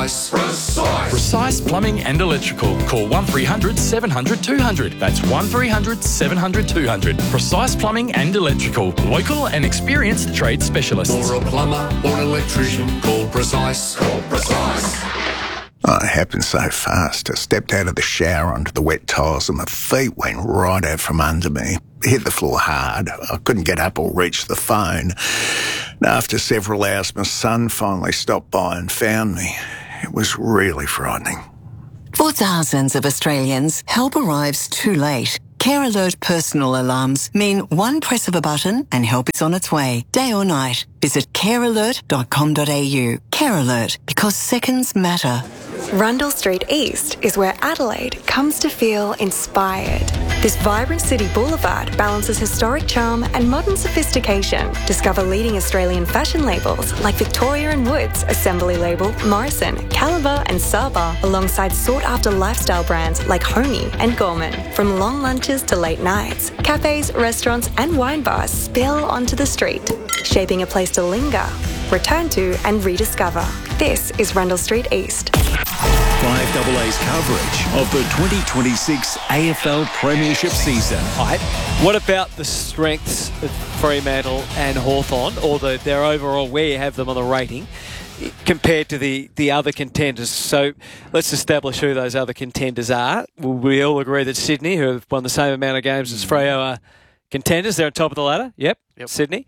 Precise Plumbing and Electrical. Call 1300 700 200. That's 1300 700 200. Precise Plumbing and Electrical. Local and experienced trade specialists. For a plumber or an electrician, call Precise. Call Precise. Oh, it happened so fast. I stepped out of the shower onto the wet tiles and my feet went right out from under me. Hit the floor hard. I couldn't get up or reach the phone. And after several hours, my son finally stopped by and found me. It was really frightening. For thousands of Australians, help arrives too late. Care Alert personal alarms mean one press of a button and help is on its way, day or night. Visit carealert.com.au. Care Alert, because seconds matter. Rundle Street East is where Adelaide comes to feel inspired. This vibrant city boulevard balances historic charm and modern sophistication. Discover leading Australian fashion labels like Victoria & Woods, Assembly Label, Morrison, Caliber and Saba, alongside sought-after lifestyle brands like Homey and Gorman. From long lunches to late nights, cafes, restaurants and wine bars spill onto the street, shaping a place to linger, return to and rediscover. This is Rundle Street East. 5AA's coverage of the 2026 AFL Premiership season. Right. What about the strengths of Fremantle and Hawthorn, or their overall, where you have them on the rating, compared to the other contenders? So let's establish who those other contenders are. We all agree that Sydney, who have won the same amount of games as Freo, are contenders. They're on top of the ladder. Yep. Sydney.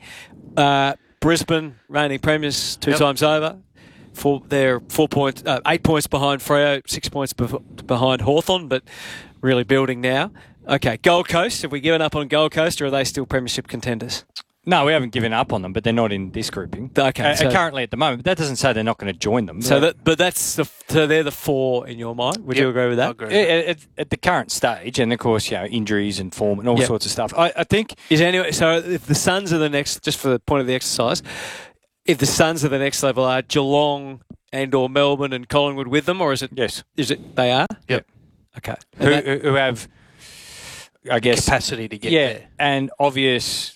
Brisbane, reigning premiers two times over. They're 8 points behind Freo, 6 points behind Hawthorn, but really building now. Okay, Gold Coast, have we given up on Gold Coast, or are they still premiership contenders? No, we haven't given up on them, but they're not in this grouping. Okay, so currently at the moment, but that doesn't say they're not going to join them. So they're the four in your mind. Would you agree with that? I agree. At the current stage, and of course, injuries and form and all sorts of stuff. I think so if the Suns are the next, just for the point of the exercise, if the Suns are the next level, are Geelong and or Melbourne and Collingwood with them, or is it? Yes. Is it? They are. Yep. Okay. Who have, I guess, capacity to get there, and obvious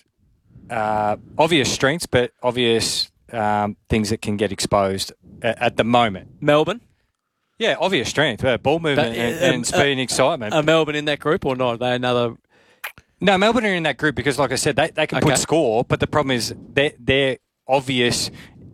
strengths, but obvious things that can get exposed at the moment. Melbourne. Yeah, obvious strength, ball movement and speed and excitement. Are Melbourne in that group or not? Are they another? No, Melbourne are in that group because, like I said, they can put score, but the problem is their obvious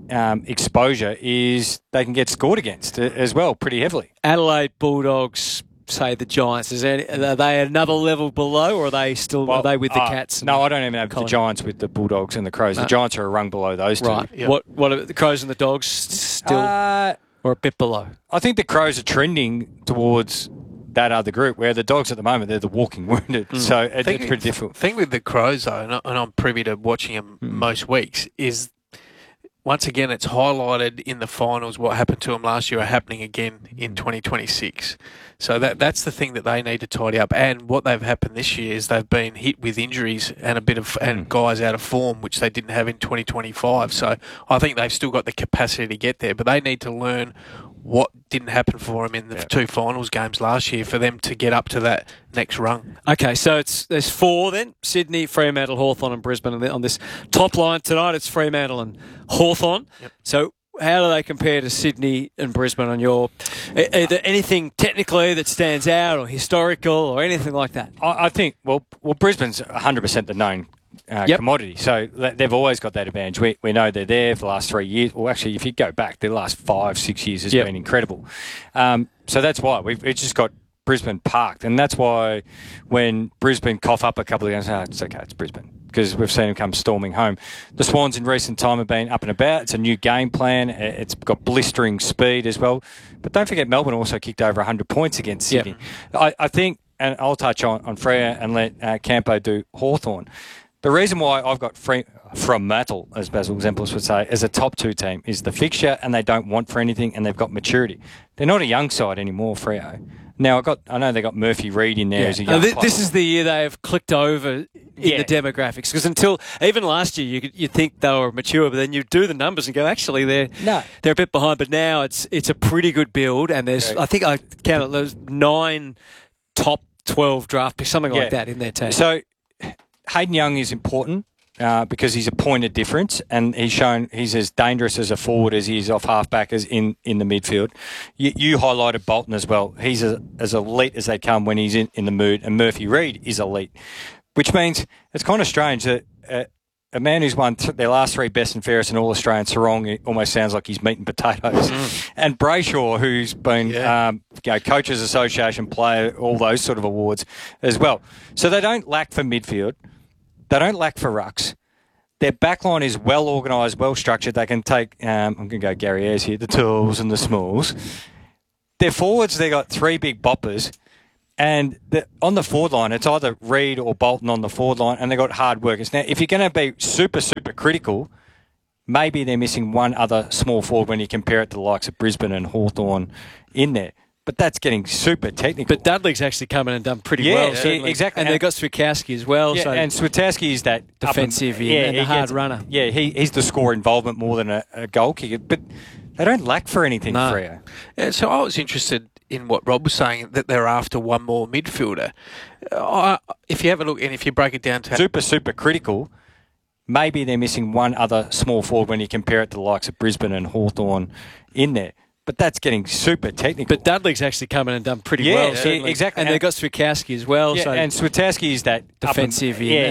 exposure is they can get scored against as well pretty heavily. Adelaide Bulldogs, say the Giants, are they another level below, or are they still are they with the Cats? No, I don't even have the Giants with the Bulldogs and the Crows. The Giants are a rung below those two. Right. Yep. What are the Crows and the Dogs still or a bit below? I think the Crows are trending towards that other group, where the Dogs at the moment, they're the walking wounded. So it's pretty difficult. The thing with the Crows, though, and I'm privy to watching them most weeks, is once again it's highlighted in the finals what happened to them last year are happening again in 2026. So that's the thing that they need to tidy up. And what they've happened this year is they've been hit with injuries and and guys out of form, which they didn't have in 2025. So I think they've still got the capacity to get there, but they need to learn what didn't happen for them in the two finals games last year for them to get up to that next rung. Okay, so there's four then: Sydney, Fremantle, Hawthorn and Brisbane. And on this top line tonight, it's Fremantle and Hawthorn. Yep. So how do they compare to Sydney and Brisbane on your... Is there anything technically that stands out or historical or anything like that? I think, well, Brisbane's 100% the known commodity. So they've always got that advantage. We know they're there for the last 3 years. Well, actually, if you go back, the last 5-6 years has been incredible. So that's why we've just got Brisbane parked. And that's why when Brisbane cough up a couple of games, it's okay, it's Brisbane. Because we've seen them come storming home. The Swans in recent time have been up and about. It's a new game plan. It's got blistering speed as well. But don't forget, Melbourne also kicked over 100 points against Sydney. I think, and I'll touch on Freo and let Campo do Hawthorn. The reason why I've got Fremantle, as Basil Zemplis would say, as a top two team is the fixture, and they don't want for anything, and they've got maturity. They're not a young side anymore, Freo. Now, I know they got Murphy Reid in there as a young player. This is the year they have clicked over in the demographics. Because until even last year, you think they were mature, but then you do the numbers and go, actually, they're a bit behind. But now it's a pretty good build, and there's I think I counted there's 9 top 12 draft picks, something like that in their team. So Hayden Young is important because he's a point of difference, and he's shown he's as dangerous as a forward as he is off halfback as in the midfield. You highlighted Bolton as well. He's as elite as they come when he's in the mood, and Murphy Reid is elite, which means it's kind of strange that a man who's won their last 3 best and fairest in All-Australian, Sarong, it almost sounds like he's meat and potatoes. And Brayshaw, who's been Coaches Association player, all those sort of awards as well. So they don't lack for midfield. They don't lack for rucks. Their backline is well organised, well structured. They can take, I'm going to go Gary Ayres here, the tools and the smalls. Their forwards, they got 3 big boppers. And on the forward line, it's either Reid or Bolton on the forward line, and they've got hard workers. Now, if you're going to be super, super critical, maybe they're missing one other small forward when you compare it to the likes of Brisbane and Hawthorn in there. But that's getting super technical. But Dudley's actually come in and done pretty well, certainly. Exactly. And they've got Switkowski as well. Yeah, so and Switkowski is that defensive and a hard runner. Yeah, he's the score involvement more than a goal kicker. But they don't lack for anything, Freo. Yeah, so I was interested in what Rob was saying, that they're after one more midfielder. If you have a look, and if you break it down to... Super, super critical, maybe they're missing one other small forward when you compare it to the likes of Brisbane and Hawthorn in there. But that's getting super technical. But Dudley's actually come in and done pretty well, certainly. Exactly. And they've got Switkowski as well. Yeah, so and Switkowski is that defensive